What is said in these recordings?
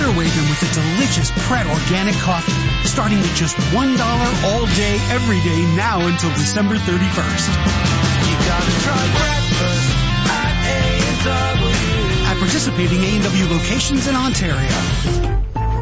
away than with a delicious Pret organic coffee, starting at just $1 all day, every day, now until December 31st. You gotta try breakfast at A&W. At participating A&W locations in Ontario.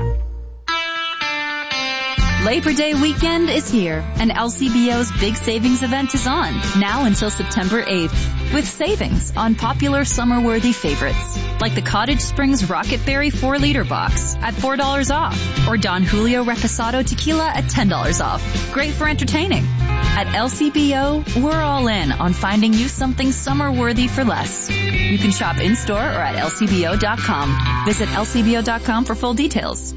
Labor Day weekend is here, and LCBO's big savings event is on, now until September 8th, with savings on popular summer-worthy favorites, like the Cottage Springs Rocket Berry 4-liter box at $4 off, or Don Julio Reposado Tequila at $10 off. Great for entertaining. At LCBO, we're all in on finding you something summer-worthy for less. You can shop in-store or at lcbo.com. Visit lcbo.com for full details.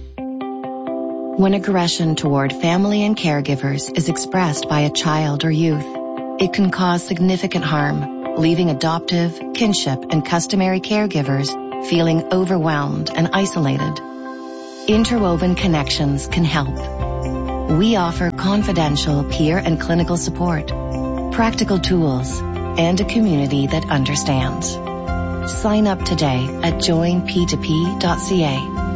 When aggression toward family and caregivers is expressed by a child or youth, it can cause significant harm, leaving adoptive, kinship, and customary caregivers feeling overwhelmed and isolated. Interwoven Connections can help. We offer confidential peer and clinical support, practical tools, and a community that understands. Sign up today at joinp2p.ca.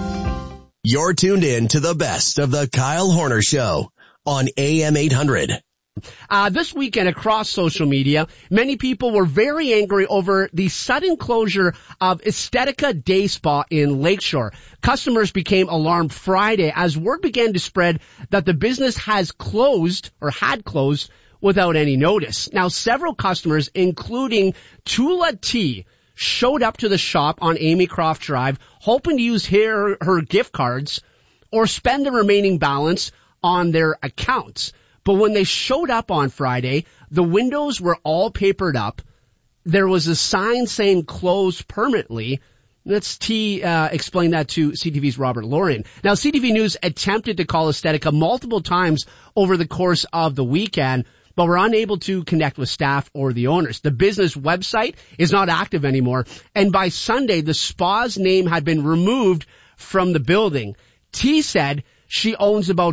You're tuned in to the best of the Kyle Horner Show on AM 800. This weekend across social media, many people were very angry over the sudden closure of Estetica Day Spa in Lakeshore. Customers became alarmed Friday as word began to spread that the business has closed or had closed without any notice. Now, several customers, including Tula T, showed up to the shop on Amy Croft Drive, hoping to use her gift cards or spend the remaining balance on their accounts. But when they showed up on Friday, the windows were all papered up. There was a sign saying closed permanently. Let's explain that to CTV's Robert Lorian. Now, CTV News attempted to call Estetica multiple times over the course of the weekend, but we're unable to connect with staff or the owners. The business website is not active anymore, and by Sunday, the spa's name had been removed from the building. T said she owns about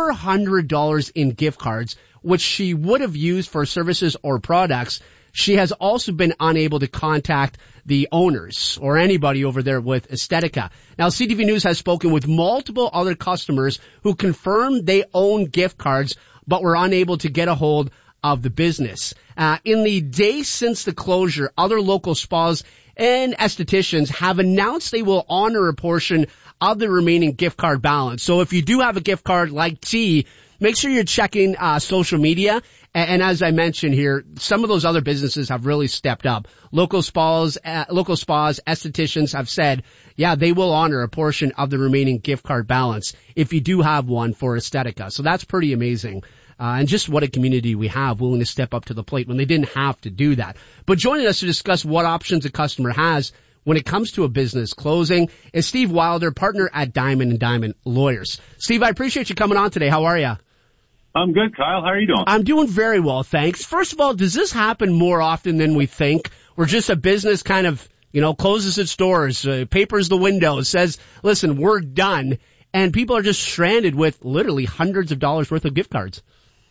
$400 in gift cards, which she would have used for services or products. She has also been unable to contact the owners or anybody over there with Estetica. Now, CTV News has spoken with multiple other customers who confirmed they own gift cards, but were unable to get a hold of the business. In the days since the closure, other local spas and estheticians have announced they will honor a portion of the remaining gift card balance. So if you do have a gift card like T, make sure you're checking social media. And as I mentioned here, some of those other businesses have really stepped up. Local spas, estheticians have said, yeah, they will honor a portion of the remaining gift card balance if you do have one for Estetica. So that's pretty amazing. And just what a community we have willing to step up to the plate when they didn't have to do that. But joining us to discuss what options a customer has when it comes to a business closing is Steve Wilder, partner at Diamond & Diamond Lawyers. Steve, I appreciate you coming on today. How are you? I'm good, Kyle. How are you doing? I'm doing very well, thanks. First of all, does this happen more often than we think? Where just a business kind of, closes its doors, papers the windows, says, listen, we're done, and people are just stranded with literally hundreds of dollars worth of gift cards?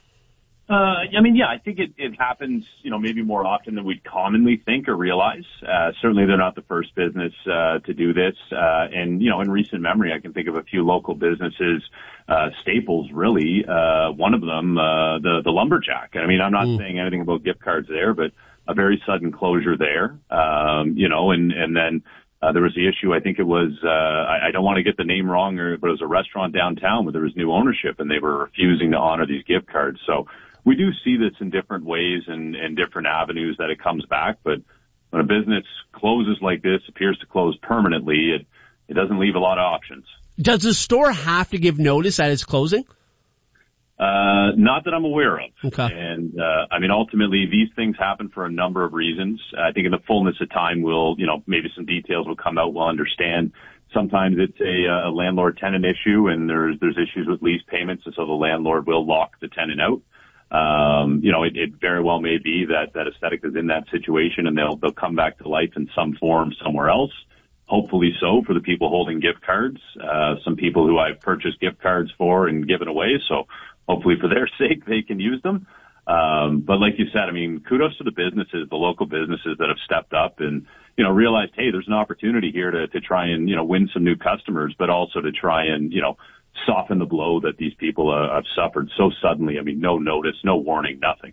I think it happens, maybe more often than we'd commonly think or realize. Certainly they're not the first business to do this. In recent memory, I can think of a few local businesses, Staples really, one of them, the Lumberjack. I'm not saying anything about gift cards there, but a very sudden closure there. And then there was the issue, I think it was, I don't want to get the name wrong, but it was a restaurant downtown where there was new ownership and they were refusing to honor these gift cards. So we do see this in different ways and different avenues that it comes back. But when a business closes like this, appears to close permanently, it doesn't leave a lot of options. Does the store have to give notice that it's closing? Not that I'm aware of. Okay. And, ultimately these things happen for a number of reasons. I think in the fullness of time maybe some details will come out. We'll understand. Sometimes it's a landlord-tenant issue and there's issues with lease payments, and so the landlord will lock the tenant out. It very well may be that Estetica is in that situation and they'll come back to life in some form somewhere else. Hopefully so for the people holding gift cards, some people who I've purchased gift cards for and given away. So hopefully for their sake, they can use them. But like you said, I mean, kudos to the businesses, the local businesses that have stepped up and, you know, realized, hey, there's an opportunity here to try and, you know, win some new customers, but also to try and, you know, soften the blow that these people have suffered so suddenly. I mean, no notice, no warning, nothing.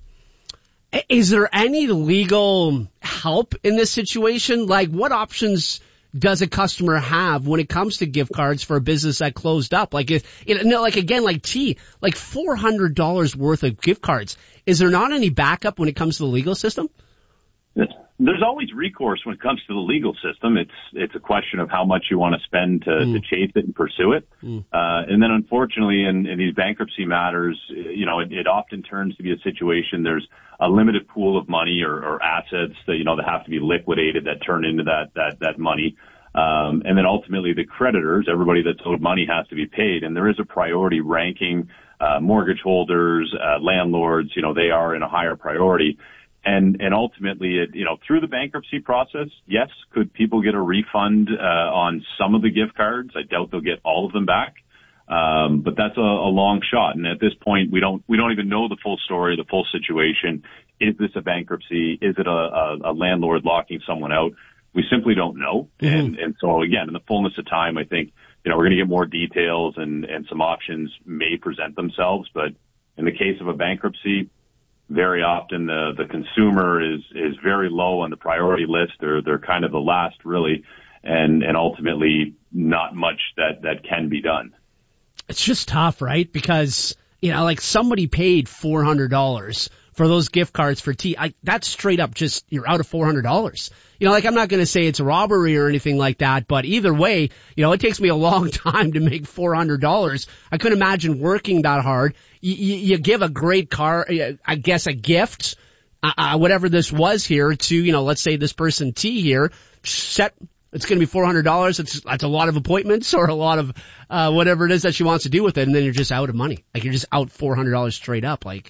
Is there any legal help in this situation? Like, what options does a customer have when it comes to gift cards for a business that closed up? Like, like tea, like $400 worth of gift cards. Is there not any backup when it comes to the legal system? There's always recourse when it comes to the legal system. It's a question of how much you want to spend to chase it and pursue it. And then unfortunately in these bankruptcy matters, you know, it often turns to be a situation. There's a limited pool of money or assets that, you know, that have to be liquidated that turn into that money. And then ultimately the creditors, everybody that's owed money has to be paid. And there is a priority ranking, mortgage holders, landlords, you know, they are in a higher priority. And ultimately, you know, through the bankruptcy process, yes, could people get a refund on some of the gift cards? I doubt they'll get all of them back, but that's a long shot. And at this point, we don't even know the full story, the full situation. Is this a bankruptcy? Is it a landlord locking someone out? We simply don't know. And so again, in the fullness of time, I think, you know, we're going to get more details and some options may present themselves. But in the case of a bankruptcy, very often the consumer is very low on the priority list. They're kind of the last really, and ultimately not much that can be done. It's just tough, right? Because, you know, like somebody paid $400 for those gift cards for tea. That's straight up just, you're out of $400. You know, like I'm not going to say it's a robbery or anything like that, but either way, you know, it takes me a long time to make $400. I couldn't imagine working that hard. You give a great car, I guess a gift, whatever this was here to, you know, let's say this person tea here, it's going to be $400. That's a lot of appointments or a lot of, whatever it is that she wants to do with it. And then you're just out of money. Like you're just out $400 straight up. Like,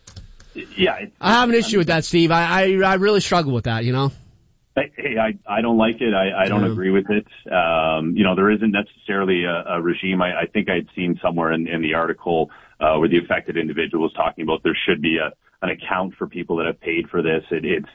yeah, I have an issue with that, Steve. I really struggle with that, you know? Hey, I don't like it. I don't agree with it. You know, there isn't necessarily a regime. I think I'd seen somewhere in the article, where the affected individual was talking about there should be an account for people that have paid for this.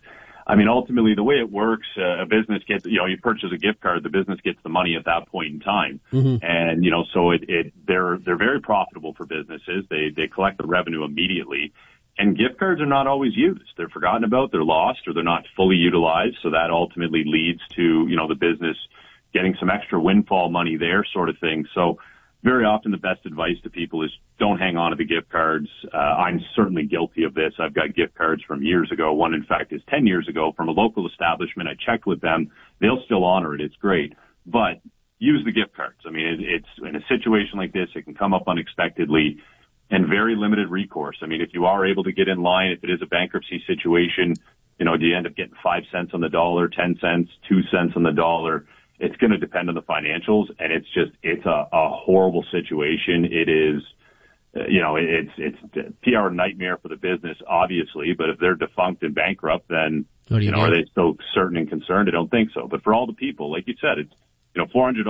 I mean, ultimately the way it works, a business gets, you know, you purchase a gift card, the business gets the money at that point in time. And, you know, so they're very profitable for businesses. They collect the revenue immediately. And gift cards are not always used. They're forgotten about, they're lost, or they're not fully utilized. So that ultimately leads to, you know, the business getting some extra windfall money there sort of thing. So very often the best advice to people is don't hang on to the gift cards. I'm certainly guilty of this. I've got gift cards from years ago. One, in fact, is 10 years ago from a local establishment. I checked with them. They'll still honor it. It's great. But use the gift cards. I mean, it's in a situation like this, it can come up unexpectedly. And very limited recourse. I mean, if you are able to get in line, if it is a bankruptcy situation, you know, do you end up getting 5 cents on the dollar, 10 cents, 2 cents on the dollar? It's going to depend on the financials, and it's a horrible situation. It is, you know, it's a PR nightmare for the business, obviously, but if they're defunct and bankrupt, then, you know, are they still certain and concerned? I don't think so. But for all the people, like you said, it's, you know, $400,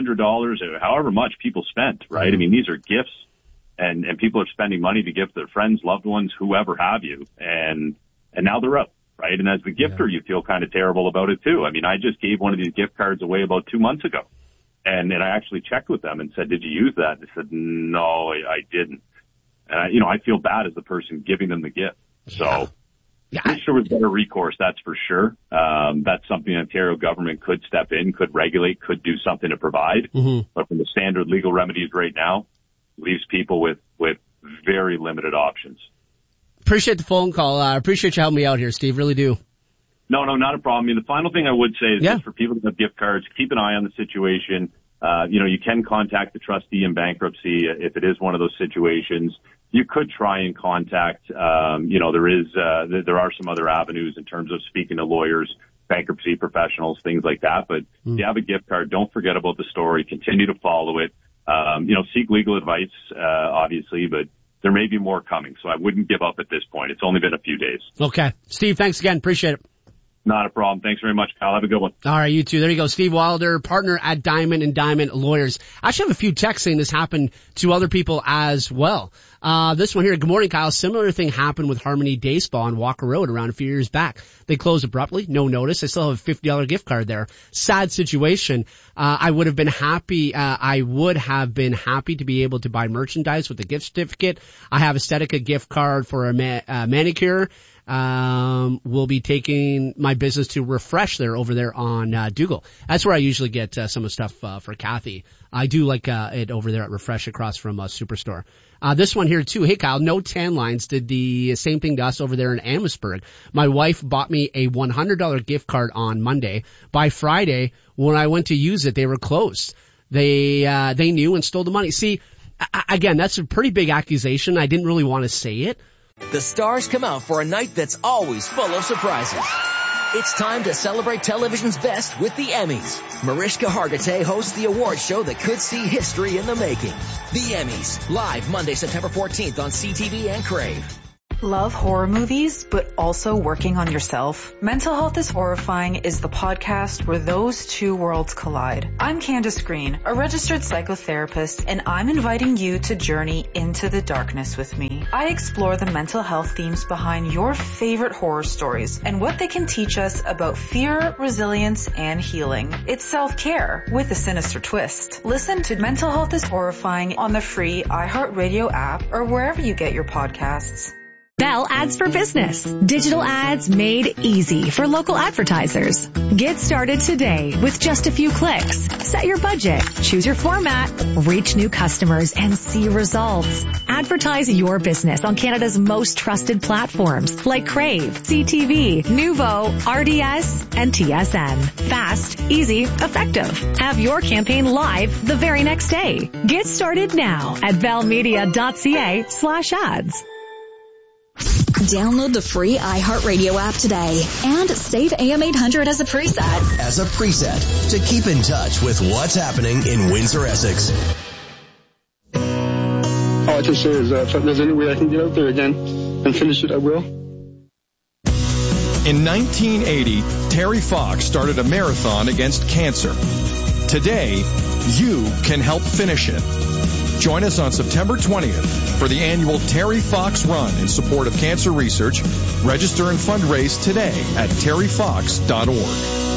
$100, however much people spent, right? I mean, these are gifts. And people are spending money to give their friends, loved ones, whoever have you. And now they're up, right? And as the gifter, you feel kind of terrible about it too. I mean, I just gave one of these gift cards away about 2 months ago. And then I actually checked with them and said, did you use that? They said, no, I didn't. And you know, I feel bad as the person giving them the gift. So I'm sure with better recourse, that's for sure. That's something the Ontario government could step in, could regulate, could do something to provide. But from the standard legal remedies right now, leaves people with very limited options. Appreciate the phone call. I appreciate you helping me out here, Steve. Really do. No, not a problem. I mean, the final thing I would say is just for people that have gift cards, keep an eye on the situation. You know, you can contact the trustee in bankruptcy if it is one of those situations. You could try and contact, you know, there are some other avenues in terms of speaking to lawyers, bankruptcy professionals, things like that. But if you have a gift card, don't forget about the story. Continue to follow it. You know, seek legal advice, obviously, but there may be more coming. So I wouldn't give up at this point. It's only been a few days. Okay. Steve, thanks again. Appreciate it. Not a problem. Thanks very much, Kyle. Have a good one. All right, you too. There you go. Steve Wilder, partner at Diamond & Diamond Lawyers. I actually have a few texts saying this happened to other people as well. This one here, good morning, Kyle. Similar thing happened with Harmony Day Spa on Walker Road around a few years back. They closed abruptly, no notice. I still have a $50 gift card there. Sad situation. I would have been happy to be able to buy merchandise with a gift certificate. I have a Estetica gift card for a manicure. We'll be taking my business to Refresh there over there on Dougal. That's where I usually get some of the stuff for Kathy. I do like it over there at Refresh across from Superstore. This one here too. Hey Kyle, No Tan Lines did the same thing to us over there in Amherstburg. My wife bought me a $100 gift card on Monday. By Friday, when I went to use it, they were closed. They knew and stole the money. See, again, that's a pretty big accusation. I didn't really want to say it. The stars come out for a night that's always full of surprises. It's time to celebrate television's best with the Emmys. Mariska Hargitay hosts the award show that could see history in the making. The Emmys, live Monday, September 14th on CTV and Crave. Love horror movies, but also working on yourself? Mental Health is Horrifying is the podcast where those two worlds collide. I'm Candace Green, a registered psychotherapist, and I'm inviting you to journey into the darkness with me. I explore the mental health themes behind your favorite horror stories and what they can teach us about fear, resilience, and healing. It's self-care with a sinister twist. Listen to Mental Health is Horrifying on the free iHeartRadio app or wherever you get your podcasts. Bell Ads for Business. Digital ads made easy for local advertisers. Get started today with just a few clicks. Set your budget, choose your format, reach new customers, and see results. Advertise your business on Canada's most trusted platforms like Crave, CTV, Nuvo, RDS, and TSN. Fast, easy, effective. Have your campaign live the very next day. Get started now at bellmedia.ca/ads. Download the free iHeartRadio app today and save AM 800 as a preset. As a preset to keep in touch with what's happening in Windsor, Essex. All I can say is if there's any way I can get out there again and finish it, I will. In 1980, Terry Fox started a marathon against cancer. Today, you can help finish it. Join us on September 20th for the annual Terry Fox Run in support of cancer research. Register and fundraise today at terryfox.org.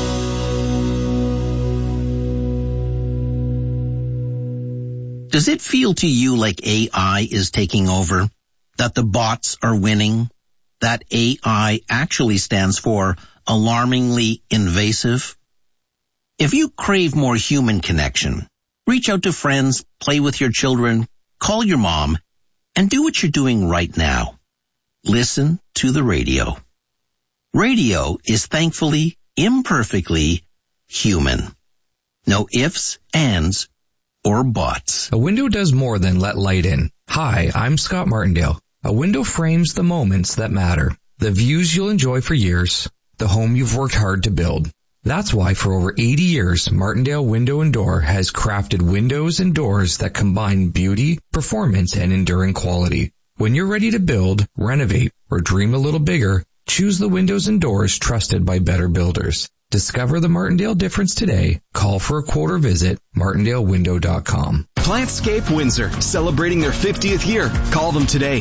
Does it feel to you like AI is taking over? That the bots are winning? That AI actually stands for alarmingly invasive? If you crave more human connection, reach out to friends, play with your children, call your mom, and do what you're doing right now. Listen to the radio. Radio is thankfully, imperfectly human. No ifs, ands, or buts. A window does more than let light in. Hi, I'm Scott Martindale. A window frames the moments that matter. The views you'll enjoy for years. The home you've worked hard to build. That's why for over 80 years, Martindale Window & Door has crafted windows and doors that combine beauty, performance, and enduring quality. When you're ready to build, renovate, or dream a little bigger, choose the windows and doors trusted by better builders. Discover the Martindale difference today. Call for a quote or visit martindalewindow.com. Plantscape Windsor, celebrating their 50th year. Call them today,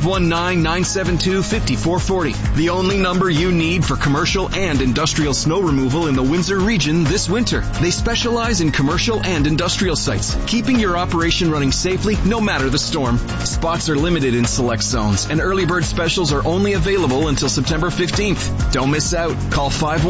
519-972-5440. The only number you need for commercial and industrial snow removal in the Windsor region this winter. They specialize in commercial and industrial sites, keeping your operation running safely no matter the storm. Spots are limited in select zones, and early bird specials are only available until September 15th. Don't miss out. Call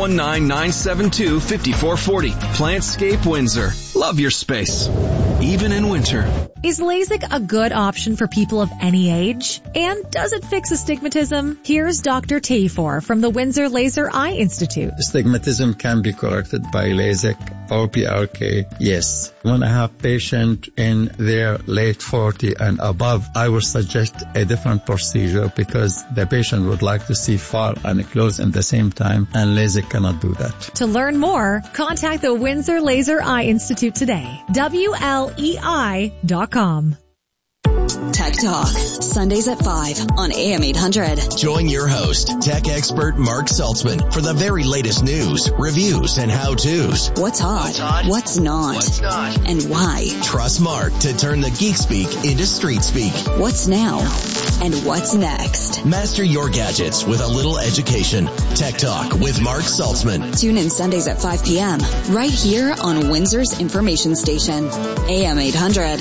519-972-5440. Plantscape Windsor. Love your space, even in winter. Is LASIK a good option for people of any age? And does it fix astigmatism? Here's Dr. Tafor from the Windsor Laser Eye Institute. Astigmatism can be corrected by LASIK or PRK, yes. When I have patient in their late 40 and above, I would suggest a different procedure because the patient would like to see far and close at the same time, and LASIK cannot do that. To learn more, contact the Windsor Laser Eye Institute today. WLEI.com. Tech Talk, Sundays at 5 on AM 800. Join your host, tech expert Mark Saltzman, for the very latest news, reviews, and how-tos. What's hot? What's not? And why? Trust Mark to turn the geek speak into street speak. What's now? And what's next? Master your gadgets with a little education. Tech Talk with Mark Saltzman. Tune in Sundays at 5 p.m. right here on Windsor's information station, AM 800.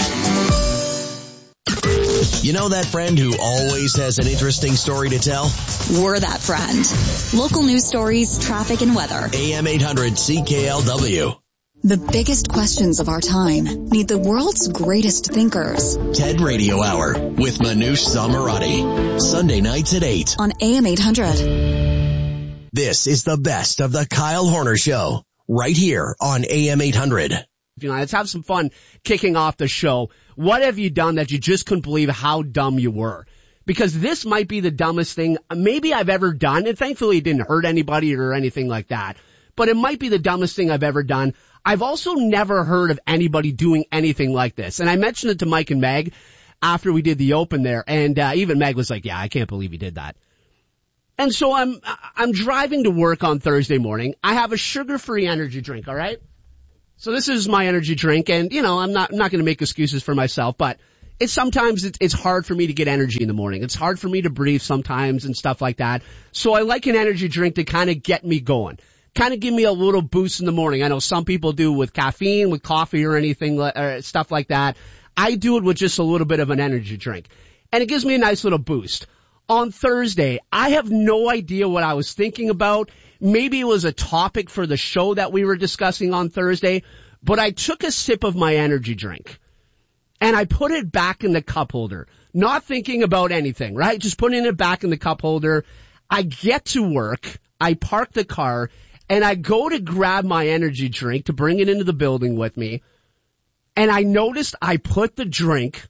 You know that friend who always has an interesting story to tell? We're that friend. Local news stories, traffic, and weather. AM 800 CKLW. The biggest questions of our time need the world's greatest thinkers. TED Radio Hour with Manoush Zamarati. Sunday nights at 8 on AM 800. This is the best of the Kyle Horner Show right here on AM 800. Let's have some fun kicking off the show. What have you done that you just couldn't believe how dumb you were? Because this might be the dumbest thing maybe I've ever done. And thankfully it didn't hurt anybody or anything like that. But it might be the dumbest thing I've ever done. I've also never heard of anybody doing anything like this. And I mentioned it to Mike and Meg after we did the open there. And even Meg was like, yeah, I can't believe you did that. And so I'm driving to work on Thursday morning. I have a sugar-free energy drink, all right? So this is my energy drink, and you know, I'm not going to make excuses for myself, but sometimes it's hard for me to get energy in the morning. It's hard for me to breathe sometimes and stuff like that. So I like an energy drink to kind of get me going, kind of give me a little boost in the morning. I know some people do with caffeine, with coffee or anything, or stuff like that. I do it with just a little bit of an energy drink, and it gives me a nice little boost. On Thursday, I have no idea what I was thinking about. Maybe it was a topic for the show that we were discussing on Thursday, but I took a sip of my energy drink and I put it back in the cup holder, not thinking about anything, right? Just putting it back in the cup holder. I get to work, I park the car, and I go to grab my energy drink to bring it into the building with me. And I noticed I put the drink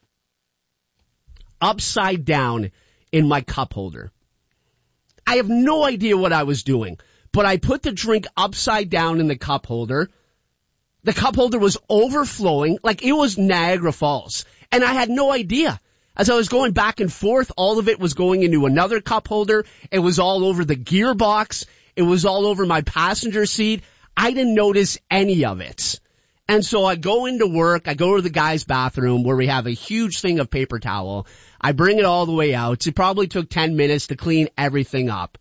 upside down in my cup holder. I have no idea what I was doing, but I put the drink upside down in the cup holder. The cup holder was overflowing like it was Niagara Falls, and I had no idea. As I was going back and forth, all of it was going into another cup holder. It was all over the gearbox. It was all over my passenger seat. I didn't notice any of it. And so I go into work. I go to the guy's bathroom where we have a huge thing of paper towel. I bring it all the way out. It probably took 10 minutes to clean everything up.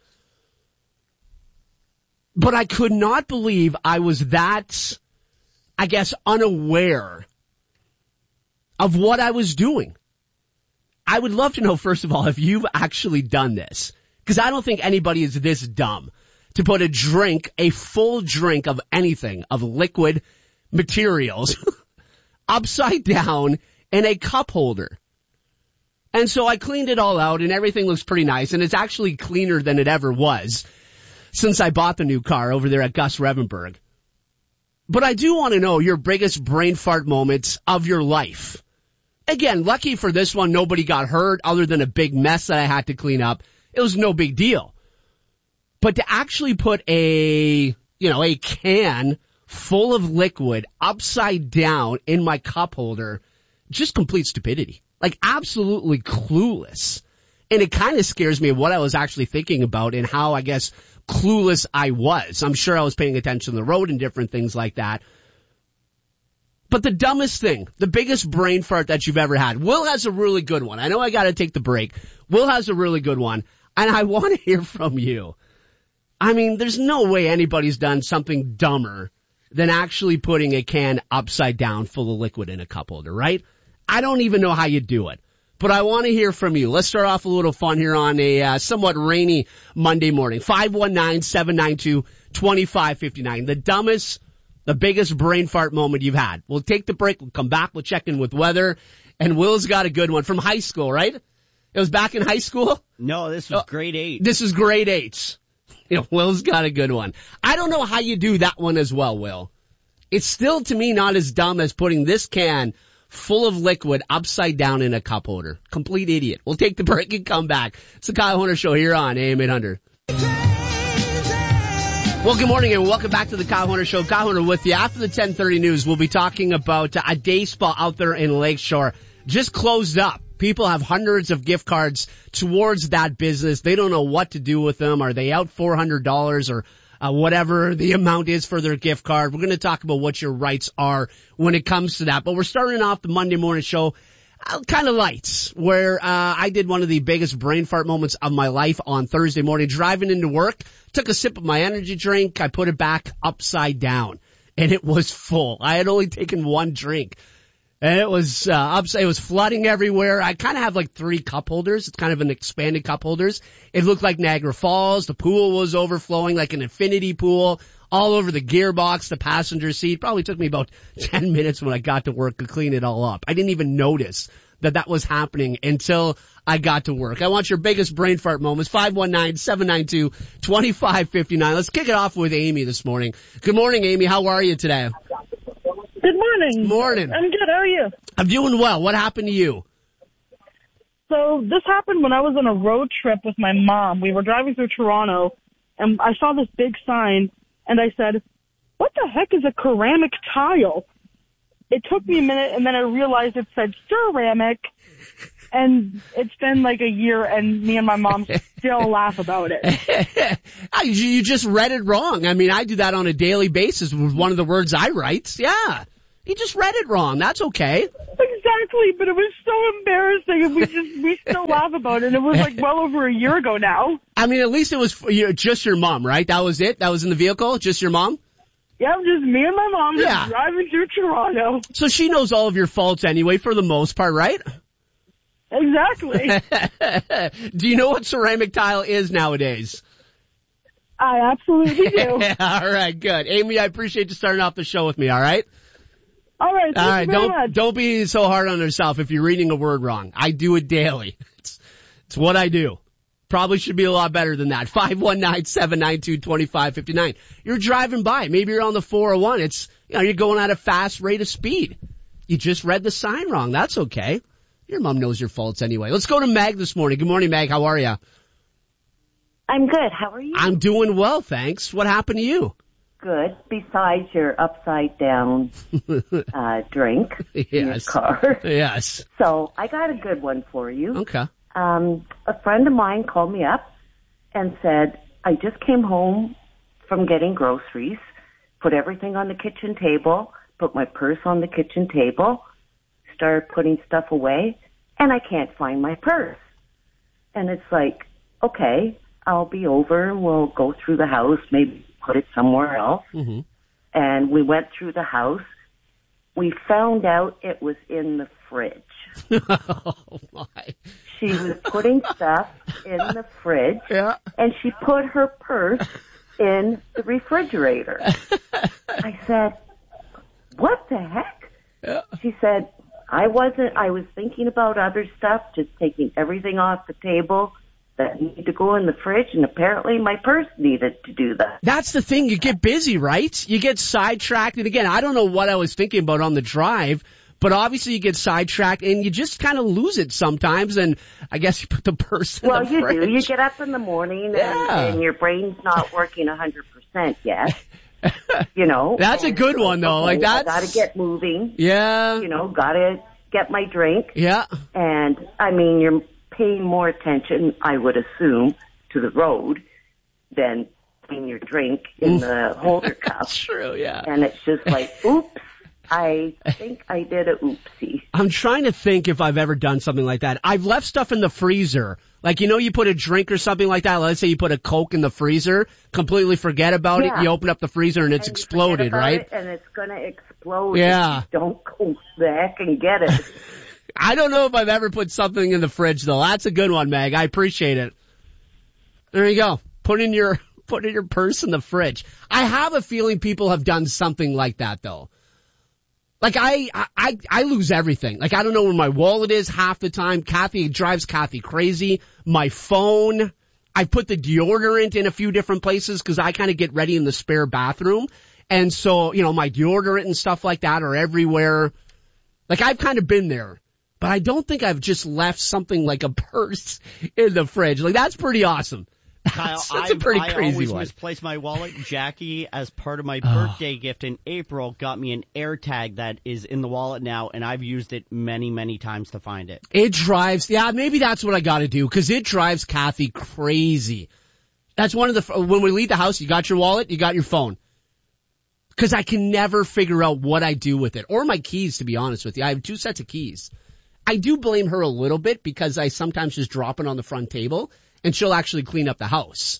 But I could not believe I was that, I guess, unaware of what I was doing. I would love to know, first of all, if you've actually done this. Because I don't think anybody is this dumb to put a drink, a full drink of anything, of liquid materials, upside down in a cup holder. And so I cleaned it all out and everything looks pretty nice, and it's actually cleaner than it ever was since I bought the new car over there at Gus Revenberg. But I do want to know your biggest brain fart moments of your life. Again, lucky for this one, nobody got hurt other than a big mess that I had to clean up. It was no big deal. But to actually put a can full of liquid upside down in my cup holder, just complete stupidity. Like absolutely clueless. And it kind of scares me what I was actually thinking about and how, I guess, clueless I was. I'm sure I was paying attention to the road and different things like that. But the dumbest thing, the biggest brain fart that you've ever had. Will has a really good one. I know I got to take the break. Will has a really good one. And I want to hear from you. I mean, there's no way anybody's done something dumber than actually putting a can upside down full of liquid in a cup holder, right? I don't even know how you do it, but I want to hear from you. Let's start off a little fun here on a somewhat rainy Monday morning. 519-792-2559. The dumbest, the biggest brain fart moment you've had. We'll take the break. We'll come back. We'll check in with weather. And Will's got a good one from high school, right? It was back in high school? No, this was grade 8. This is grade 8. You know, Will's got a good one. I don't know how you do that one as well, Will. It's still, to me, not as dumb as putting this can full of liquid upside down in a cup holder. Complete idiot. We'll take the break and come back. It's the Kyle Horner Show here on AM 800. Well, good morning and welcome back to the Kyle Horner Show. Kyle Horner with you. After the 10:30 news, we'll be talking about a day spa out there in Lakeshore. just closed up. People have hundreds of gift cards towards that business. They don't know what to do with them. Are they out $400 or whatever the amount is for their gift card? We're going to talk about what your rights are when it comes to that. But we're starting off the Monday morning show kind of lights, where I did one of the biggest brain fart moments of my life on Thursday morning. Driving into work, took a sip of my energy drink. I put it back upside down, and it was full. I had only taken one drink. And it was upside. It was flooding everywhere. I kind of have like 3 cup holders. It's kind of an expanded cup holders. It looked like Niagara Falls. The pool was overflowing like an infinity pool all over the gearbox, the passenger seat. Probably took me about 10 minutes when I got to work to clean it all up. I didn't even notice that was happening until I got to work. I want your biggest brain fart moments. 519-792-2559. Let's kick it off with Amy this morning. Good morning, Amy. How are you today? Good morning. Morning. I'm good. How are you? I'm doing well. What happened to you? So this happened when I was on a road trip with my mom. We were driving through Toronto, and I saw this big sign, and I said, what the heck is a ceramic tile? It took me a minute, and then I realized it said ceramic, and it's been like a year, and me and my mom still laugh about it. You just read it wrong. I mean, I do that on a daily basis with one of the words I write. Yeah. You just read it wrong. That's okay. Exactly, but it was so embarrassing, and we still laugh about it. It was like well over a year ago now. I mean, at least it was just your mom, right? That was it? That was in the vehicle? Just your mom? Yeah, just me and my mom just driving through Toronto. So she knows all of your faults anyway, for the most part, right? Exactly. Do you know what ceramic tile is nowadays? I absolutely do. All right, good. Amy, I appreciate you starting off the show with me, all right? All right, thank you very much. Don't be so hard on yourself if you're reading a word wrong. I do it daily. It's what I do. Probably should be a lot better than that. 519-792-2559. You're driving by. Maybe you're on the 401. You're going at a fast rate of speed. You just read the sign wrong. That's okay. Your mom knows your faults anyway. Let's go to Meg this morning. Good morning, Meg. How are you? I'm good. How are you? I'm doing well, thanks. What happened to you? Good. Besides your upside down drink in your car. Yes. So I got a good one for you. Okay. A friend of mine called me up and said, I just came home from getting groceries, put everything on the kitchen table, put my purse on the kitchen table, started putting stuff away, and I can't find my purse. And it's like, okay, I'll be over and we'll go through the house, maybe put it somewhere else. Mm-hmm. And we went through the house. We found out it was in the fridge. Oh, my. She was putting stuff in the fridge, and she put her purse in the refrigerator. I said, what the heck? Yeah. She said, I was thinking about other stuff, just taking everything off the table that needed to go in the fridge, and apparently my purse needed to do that. That's the thing. You get busy, right? You get sidetracked. And again, I don't know what I was thinking about on the drive, but obviously you get sidetracked and you just kind of lose it sometimes. And I guess you put the purse in the fridge. Well, you do. You get up in the morning and your brain's not working 100% yet. You know. That's a good one, though. Okay, like that's. I gotta get moving. Yeah. You know, gotta get my drink. Yeah. And, I mean, you're paying more attention, I would assume, to the road than putting your drink in the holder cup. That's true, yeah. And it's just like, oops, I think I did a oopsie. I'm trying to think if I've ever done something like that. I've left stuff in the freezer. Like, you put a drink or something like that. Let's say you put a Coke in the freezer, completely forget about it. You open up the freezer and it's exploded, right? And it's going to explode. Yeah. If you don't go back and get it. I don't know if I've ever put something in the fridge, though. That's a good one, Meg. I appreciate it. There you go. Putting your purse in the fridge. I have a feeling people have done something like that, though. Like, I lose everything. Like, I don't know where my wallet is half the time. It drives Kathy crazy. My phone. I put the deodorant in a few different places because I kind of get ready in the spare bathroom. And so, my deodorant and stuff like that are everywhere. Like, I've kind of been there. But I don't think I've just left something like a purse in the fridge. Like, that's pretty awesome. Kyle, That's a pretty I crazy always one. misplace my wallet. Jackie, as part of my birthday gift in April, got me an AirTag that is in the wallet now, and I've used it many, many times to find it. It drives, maybe that's what I gotta do, because it drives Kathy crazy. That's one of the, when we leave the house, you got your wallet, you got your phone. Because I can never figure out what I do with it. Or my keys, to be honest with you. I have 2 sets of keys. I do blame her a little bit because I sometimes just drop it on the front table and she'll actually clean up the house.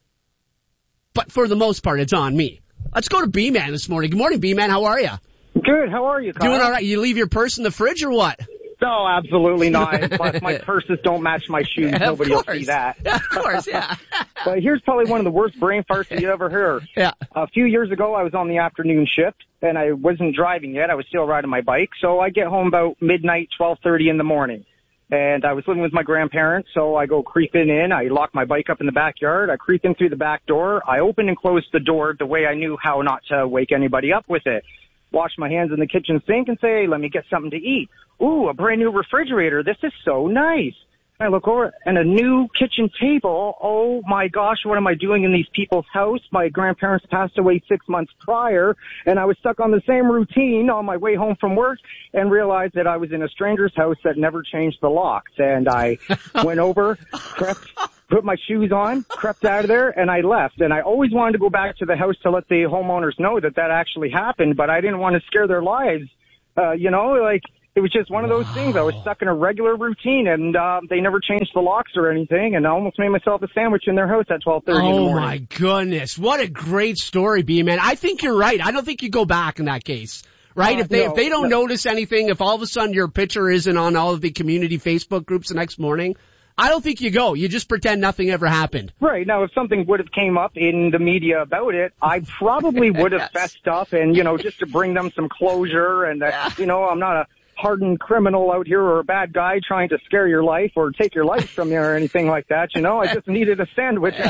But for the most part, it's on me. Let's go to B-Man this morning. Good morning, B-Man. How are you? Good. How are you, Kyle? Doing all right. You leave your purse in the fridge or what? No, absolutely not. Plus, my purses don't match my shoes. Nobody will see that. Of course, yeah. But here's probably one of the worst brain farts that you ever heard. Yeah. A few years ago, I was on the afternoon shift, and I wasn't driving yet. I was still riding my bike. So I get home about midnight, 12:30 in the morning. And I was living with my grandparents, so I go creeping in. I lock my bike up in the backyard. I creep in through the back door. I open and close the door the way I knew how not to wake anybody up with it. Wash my hands in the kitchen sink and say, hey, let me get something to eat. Ooh, a brand new refrigerator. This is so nice. I look over and a new kitchen table. Oh my gosh, what am I doing in these people's house? My grandparents passed away 6 months prior, and I was stuck on the same routine on my way home from work and realized that I was in a stranger's house that never changed the locks. And I went over, crept, put my shoes on, crept out of there, and I left. And I always wanted to go back to the house to let the homeowners know that that actually happened, but I didn't want to scare their lives. It was just one of those things. I was stuck in a regular routine, and they never changed the locks or anything, and I almost made myself a sandwich in their house at 12:30 in the morning. Oh, my goodness. What a great story, B-Man. I think you're right. I don't think you go back in that case, right? If they don't notice anything, if all of a sudden your picture isn't on all of the community Facebook groups the next morning, I don't think you go. You just pretend nothing ever happened. Right. Now, if something would have came up in the media about it, I probably would have fessed up and, just to bring them some closure and, I'm not a hardened criminal out here or a bad guy trying to scare your life or take your life from you or anything like that. I just needed a sandwich